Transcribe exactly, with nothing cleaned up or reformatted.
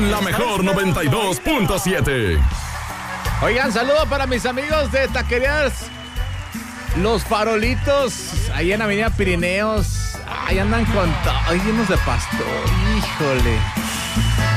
en la mejor noventa y dos punto siete. Oigan, saludo para mis amigos de Taquerías Los Farolitos, ahí en Avenida Pirineos. Ahí andan con todo, llenos de pastor, híjole.